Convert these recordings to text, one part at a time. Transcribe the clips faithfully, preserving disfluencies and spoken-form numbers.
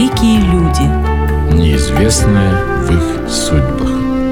Великие люди. Неизвестное в их судьбах.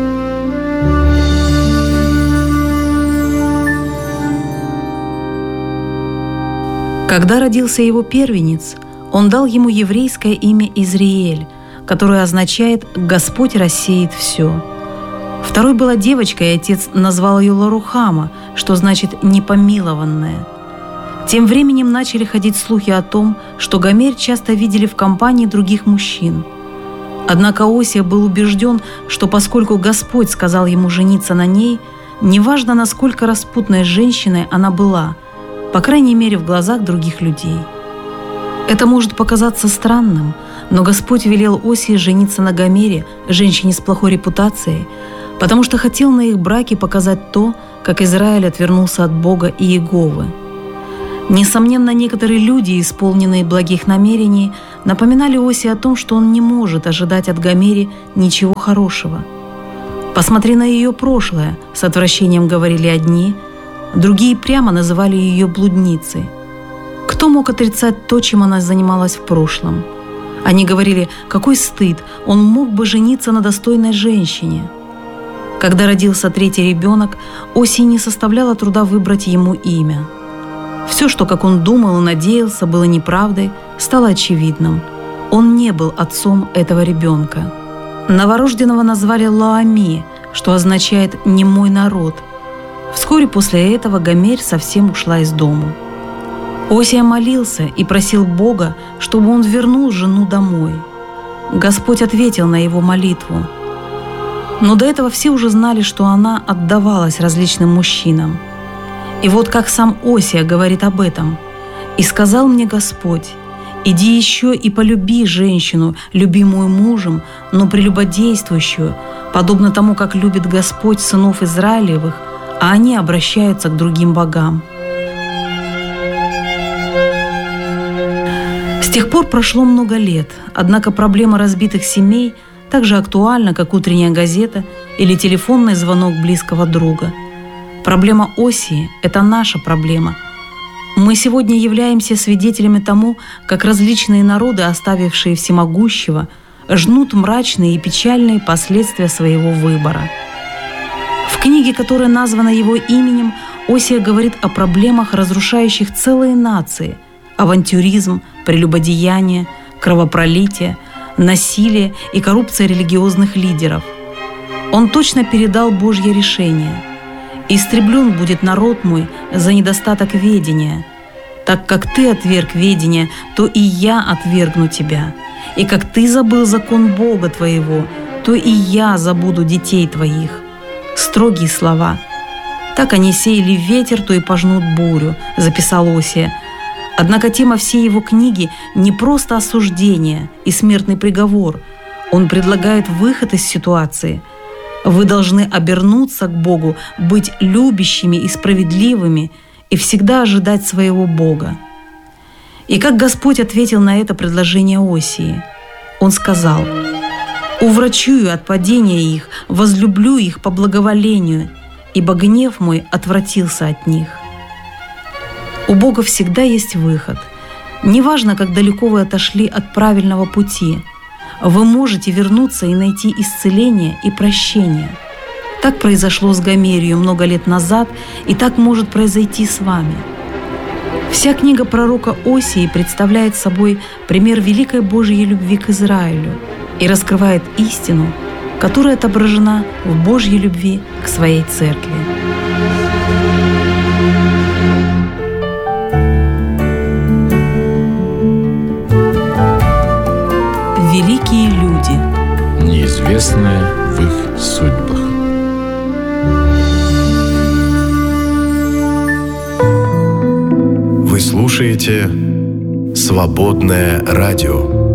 Когда родился его первенец, он дал ему еврейское имя Изриэль, которое означает «Господь рассеет все». Второй была девочка, и отец назвал ее Ларухама, что значит «непомилованная». Тем временем начали ходить слухи о том, что Гомер часто видели в компании других мужчин. Однако Осия был убежден, что поскольку Господь сказал ему жениться на ней, неважно, насколько распутной женщиной она была, по крайней мере, в глазах других людей. Это может показаться странным, но Господь велел Осии жениться на Гомере, женщине с плохой репутацией, потому что хотел на их браке показать то, как Израиль отвернулся от Бога и Иеговы. Несомненно, некоторые люди, исполненные благих намерений, напоминали Осии о том, что он не может ожидать от Гомери ничего хорошего. «Посмотри на ее прошлое», — с отвращением говорили одни, другие прямо называли ее блудницей. Кто мог отрицать то, чем она занималась в прошлом? Они говорили: какой стыд, он мог бы жениться на достойной женщине. Когда родился третий ребенок, Осии не составляло труда выбрать ему имя. Все, что, как он думал и надеялся, было неправдой, стало очевидным. Он не был отцом этого ребенка. Новорожденного назвали Лоами, что означает «не мой народ». Вскоре после этого Гомер совсем ушла из дому. Осия молился и просил Бога, чтобы он вернул жену домой. Господь ответил на его молитву. Но до этого все уже знали, что она отдавалась различным мужчинам. И вот как сам Осия говорит об этом: «И сказал мне Господь: иди еще и полюби женщину, любимую мужем, но прелюбодействующую, подобно тому, как любит Господь сынов Израилевых, а они обращаются к другим богам». С тех пор прошло много лет, однако проблема разбитых семей так же актуальна, как утренняя газета или телефонный звонок близкого друга. Проблема Осии – это наша проблема. Мы сегодня являемся свидетелями тому, как различные народы, оставившие всемогущего, жнут мрачные и печальные последствия своего выбора. В книге, которая названа его именем, Осия говорит о проблемах, разрушающих целые нации: авантюризм, прелюбодеяние, кровопролитие, насилие и коррупция религиозных лидеров. Он точно передал Божье решение: «Истреблен будет народ мой за недостаток ведения. Так как ты отверг ведение, то и я отвергну тебя. И как ты забыл закон Бога твоего, то и я забуду детей твоих». Строгие слова. «Так они сеяли ветер, то и пожнут бурю», записал Осия. Однако тема всей его книги не просто осуждение и смертный приговор. Он предлагает выход из ситуации. Вы должны обернуться к Богу, быть любящими и справедливыми и всегда ожидать своего Бога. И как Господь ответил на это предложение Осии? Он сказал: «Уврачую от падения их, возлюблю их по благоволению, ибо гнев мой отвратился от них». У Бога всегда есть выход. Неважно, как далеко вы отошли от правильного пути, вы можете вернуться и найти исцеление и прощение. Так произошло с Гомерью много лет назад, и так может произойти с вами. Вся книга пророка Осии представляет собой пример великой Божьей любви к Израилю и раскрывает истину, которая отображена в Божьей любви к своей церкви. Великие люди. Неизвестное в их судьбах. Вы слушаете «Свободное радио».